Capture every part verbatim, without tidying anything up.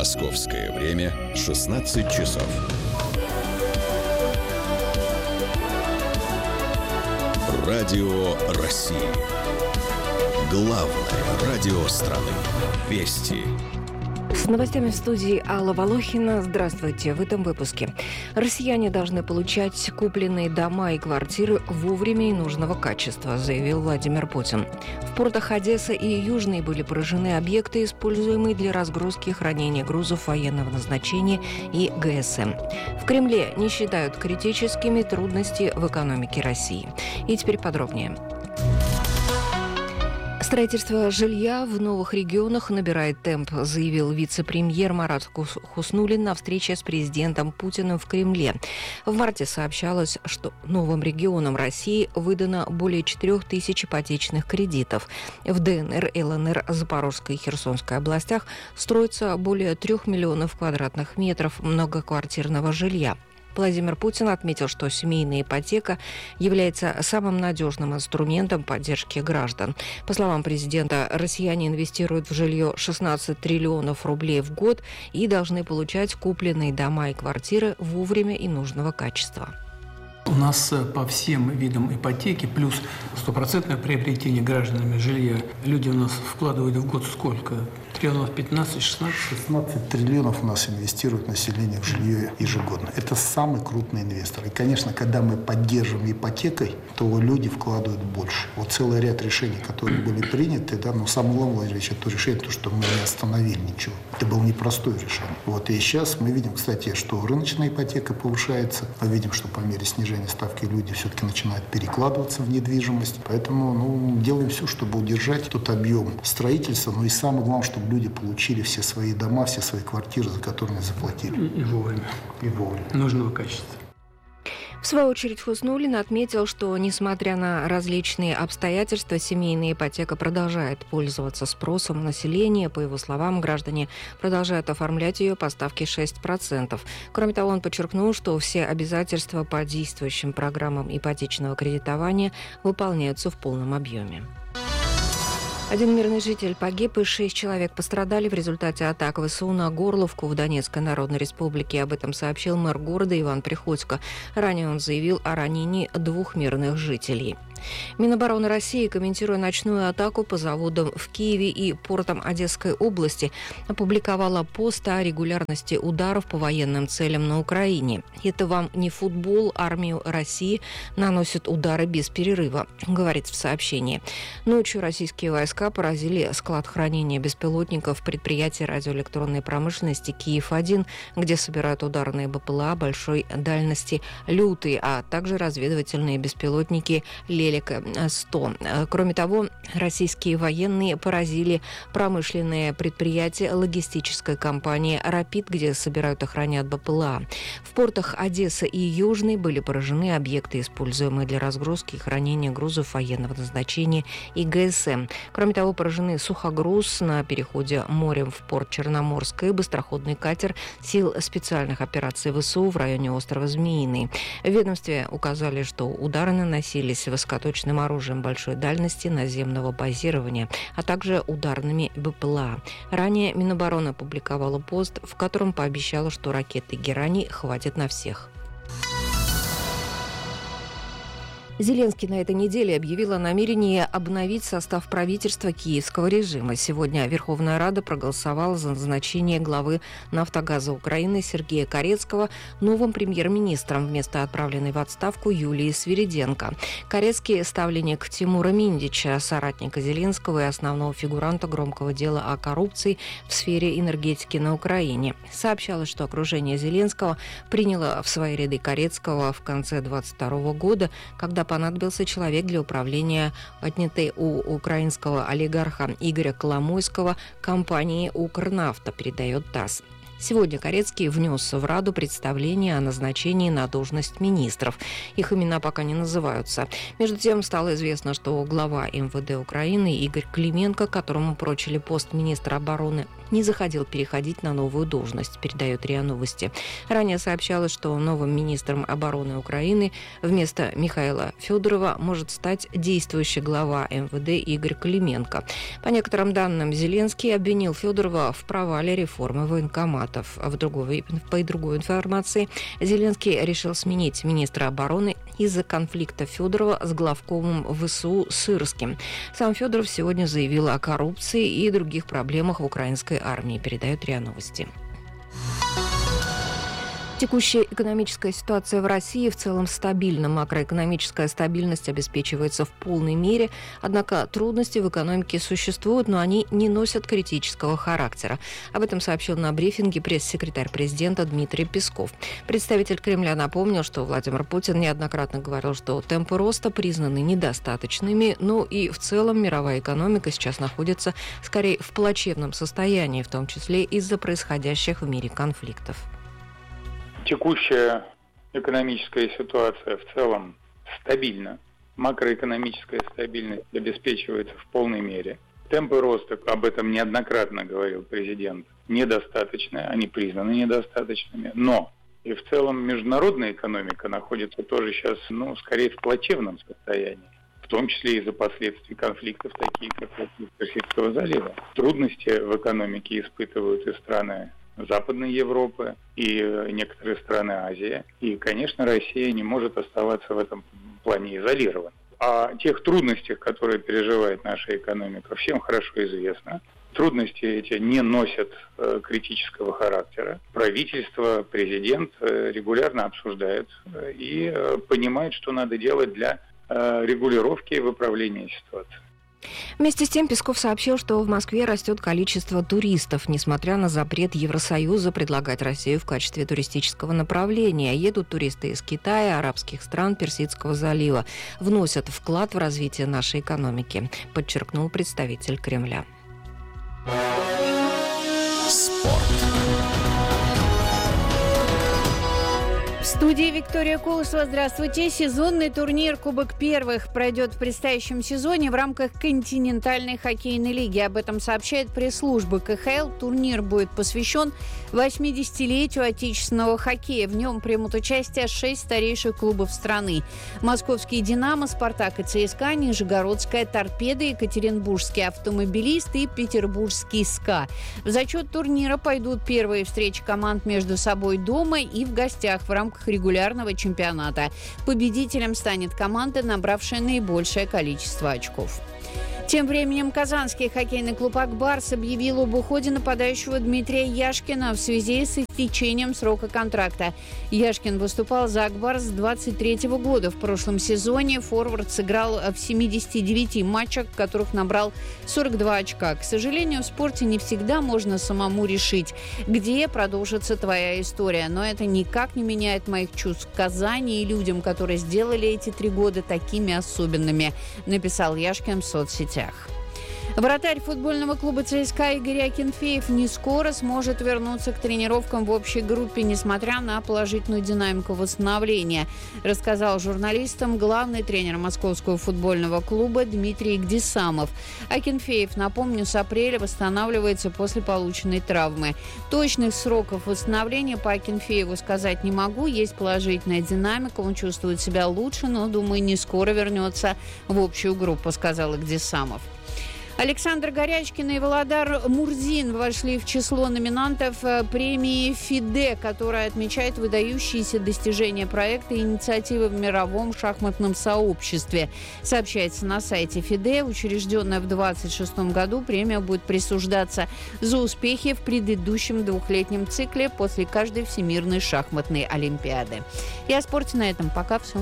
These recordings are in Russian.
Московское время шестнадцать часов. Радио России. Главное радио страны. Вести. С новостями в студии Алла Волохина. Здравствуйте. В этом выпуске. Россияне должны получать купленные дома и квартиры вовремя и нужного качества, заявил Владимир Путин. В портах Одессы и Южной были поражены объекты, используемые для разгрузки и хранения грузов военного назначения и ГСМ. В Кремле не считают критическими трудности в экономике России. И теперь подробнее. Строительство жилья в новых регионах набирает темп, заявил вице-премьер Марат Хуснуллин на встрече с президентом Путиным в Кремле. В марте сообщалось, что новым регионам России выдано более четырех тысяч ипотечных кредитов. В ДНР, ЛНР, Запорожской и Херсонской областях строится более трех миллионов квадратных метров многоквартирного жилья. Владимир Путин отметил, что семейная ипотека является самым надежным инструментом поддержки граждан. По словам президента, россияне инвестируют в жилье шестнадцать триллионов рублей в год и должны получать купленные дома и квартиры вовремя и нужного качества. У нас по всем видам ипотеки плюс стопроцентное приобретение гражданами жилья. Люди у нас вкладывают в год сколько? Триллионов пятнадцать шестнадцать? шестнадцать триллионов у нас инвестирует население в жилье ежегодно. Это самый крупный инвестор. И, конечно, когда мы поддерживаем ипотекой, то люди вкладывают больше. Вот целый ряд решений, которые были приняты, да, но самое главное, Владимир, это решение, то, что мы не остановили ничего. Это было непростое решение. Вот, и сейчас мы видим, кстати, что рыночная ипотека повышается. Мы видим, что по мере снижения ставки люди все-таки начинают перекладываться в недвижимость. Поэтому ну, делаем все, чтобы удержать тот объем строительства. Ну и самое главное, чтобы люди получили все свои дома, все свои квартиры, за которые заплатили. И вовремя. И вовремя. Нужного качества. В свою очередь Хуснуллин отметил, что, несмотря на различные обстоятельства, семейная ипотека продолжает пользоваться спросом населения. По его словам, граждане продолжают оформлять ее по ставке шесть процентов. Кроме того, он подчеркнул, что все обязательства по действующим программам ипотечного кредитования выполняются в полном объеме. Один мирный житель погиб и шесть человек пострадали в результате атак ВСУ на Горловку в Донецкой Народной Республике. Об этом сообщил мэр города Иван Приходько. Ранее он заявил о ранении двух мирных жителей. Минобороны России, комментируя ночную атаку по заводам в Киеве и портам Одесской области, опубликовала пост о регулярности ударов по военным целям на Украине. «Это вам не футбол, армию России наносят удары без перерыва», говорится в сообщении. Ночью российские войска поразили склад хранения беспилотников предприятия радиоэлектронной промышленности «Киев-один», где собирают ударные БПЛА большой дальности «Лютый», а также разведывательные беспилотники «Лелик сто». Кроме того, российские военные поразили промышленное предприятие логистической компании «Рапид», где собирают и хранят БПЛА. В портах Одессы и Южной были поражены объекты, используемые для разгрузки и хранения грузов военного назначения и ГСМ. Кроме того, поражены сухогруз на переходе морем в порт Черноморск и быстроходный катер сил специальных операций ВСУ в районе острова Змеиный. В ведомстве указали, что удары наносились высокоточным оружием большой дальности наземного базирования, а также ударными БПЛА. Ранее Минобороны опубликовала пост, в котором пообещала, что ракеты «Герани» хватит на всех. Зеленский на этой неделе объявил о намерении обновить состав правительства киевского режима. Сегодня Верховная Рада проголосовала за назначение главы «Нафтогаза Украины» Сергея Карецкого новым премьер-министром вместо отправленной в отставку Юлии Свириденко. Карецкий – ставленник Тимура Миндича, соратника Зеленского и основного фигуранта громкого дела о коррупции в сфере энергетики на Украине. Сообщалось, что окружение Зеленского приняло в свои ряды Карецкого в конце двадцать второго года, когда понадобился человек для управления отнятой у украинского олигарха Игоря Коломойского компанией «Укрнафта», передает ТАСС. Сегодня Корецкий внес в Раду представление о назначении на должность министров. Их имена пока не называются. Между тем, стало известно, что глава эм вэ дэ Украины Игорь Клименко, которому прочили пост министра обороны, не захотел переходить на новую должность, передает РИА Новости. Ранее сообщалось, что новым министром обороны Украины вместо Михаила Федорова может стать действующий глава эм вэ дэ Игорь Клименко. По некоторым данным, Зеленский обвинил Федорова в провале реформы военкоматов. В другой, по другой информации, Зеленский решил сменить министра обороны из-за конфликта Федорова с главкомом вэ эс у Сырским. Сам Федоров сегодня заявил о коррупции и других проблемах в украинской армии, передает РИА Новости. Текущая экономическая ситуация в России в целом стабильна. Макроэкономическая стабильность обеспечивается в полной мере, однако трудности в экономике существуют, но они не носят критического характера. Об этом сообщил на брифинге пресс-секретарь президента Дмитрий Песков. Представитель Кремля напомнил, что Владимир Путин неоднократно говорил, что темпы роста признаны недостаточными, но и в целом мировая экономика сейчас находится скорее в плачевном состоянии, в том числе из-за происходящих в мире конфликтов. Текущая экономическая ситуация в целом стабильна. Макроэкономическая стабильность обеспечивается в полной мере. Темпы роста, об этом неоднократно говорил президент, недостаточны, они признаны недостаточными. Но и в целом международная экономика находится тоже сейчас, ну, скорее в плачевном состоянии. В том числе из-за последствий конфликтов, таких как конфликт Персидского залива. Трудности в экономике испытывают и страны Западной Европы, и некоторые страны Азии. И, конечно, Россия не может оставаться в этом плане изолированной. О тех трудностях, которые переживает наша экономика, всем хорошо известно. Трудности эти не носят э, критического характера. Правительство, президент э, регулярно обсуждают э, и э, понимают, что надо делать для э, регулировки и выправления ситуации. Вместе с тем Песков сообщил, что в Москве растет количество туристов, несмотря на запрет Евросоюза предлагать Россию в качестве туристического направления. Едут туристы из Китая, арабских стран, Персидского залива. Вносят вклад в развитие нашей экономики, подчеркнул представитель Кремля. Спорт. В студии Виктория Колосова. Здравствуйте. Сезонный турнир «Кубок первых» пройдет в предстоящем сезоне в рамках континентальной хоккейной лиги. Об этом сообщает пресс-служба ка ха эл. Турнир будет посвящен восьмидесятилетию отечественного хоккея. В нем примут участие шесть старейших клубов страны. Московский «Динамо», «Спартак» и ЦСКА, Нижегородская «Торпеда», Екатеринбургский «Автомобилист» и Петербургский «СКА». В зачет турнира пойдут первые встречи команд между собой дома и в гостях в рамках регулярного чемпионата. Победителем станет команда, набравшая наибольшее количество очков. Тем временем казанский хоккейный клуб «Акбарс» объявил об уходе нападающего Дмитрия Яшкина в связи с истечением срока контракта. Яшкин выступал за «Акбарс» с двадцать третьего года. В прошлом сезоне форвард сыграл в семидесяти девяти матчах, в которых набрал сорок два очка. К сожалению, в спорте не всегда можно самому решить, где продолжится твоя история. Но это никак не меняет моих чувств к Казани и людям, которые сделали эти три года такими особенными, написал Яшкин в соцсетях. Вратарь футбольного клуба ЦСКА Игорь Акинфеев не скоро сможет вернуться к тренировкам в общей группе, несмотря на положительную динамику восстановления, рассказал журналистам главный тренер московского футбольного клуба Дмитрий Гдисамов. Акинфеев, напомню, с апреля восстанавливается после полученной травмы. Точных сроков восстановления по Акинфееву сказать не могу. Есть положительная динамика, он чувствует себя лучше, но, думаю, не скоро вернется в общую группу, сказал Гдисамов. Александр Горячкин и Володар Мурзин вошли в число номинантов премии ФИДЕ, которая отмечает выдающиеся достижения проекта и инициативы в мировом шахматном сообществе. Сообщается на сайте ФИДЕ. Учрежденная в двадцать шестом году, премия будет присуждаться за успехи в предыдущем двухлетнем цикле после каждой Всемирной шахматной олимпиады. И о спорте на этом пока все.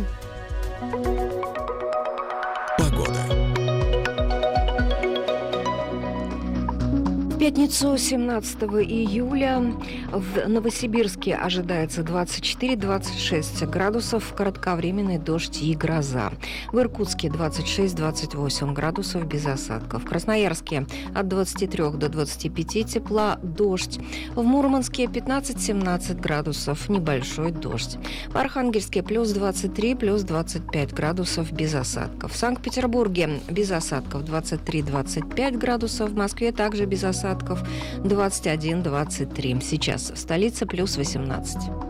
В пятницу, семнадцатого июля, в Новосибирске ожидается двадцать четыре - двадцать шесть градусов, кратковременный дождь и гроза. В Иркутске двадцать шесть - двадцать восемь градусов без осадков. В Красноярске от двадцати трёх до двадцати пяти тепла, дождь. В Мурманске пятнадцать - семнадцать градусов, небольшой дождь. В Архангельске плюс двадцать три, плюс двадцать пять градусов без осадков. В Санкт-Петербурге без осадков двадцать три - двадцать пять градусов. В Москве также без осадков двадцать один - двадцать три. Сейчас в столице плюс восемнадцать.